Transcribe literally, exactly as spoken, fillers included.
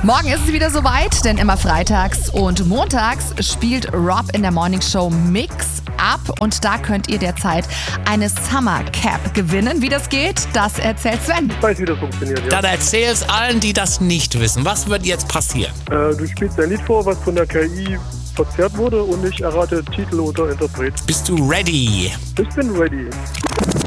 Morgen ist es wieder soweit, denn immer freitags und montags spielt Rob in der Morning Show Mix ab und da könnt ihr derzeit eine Summer Cap gewinnen. Wie das geht, das erzählt Sven. Ich weiß, wie das funktioniert, ja. Dann erzähl es allen, die das nicht wissen. Was wird jetzt passieren? Äh, du spielst ein Lied vor, was von der K I verzerrt wurde und ich errate Titel oder Interpret. Bist du ready? Ich bin ready.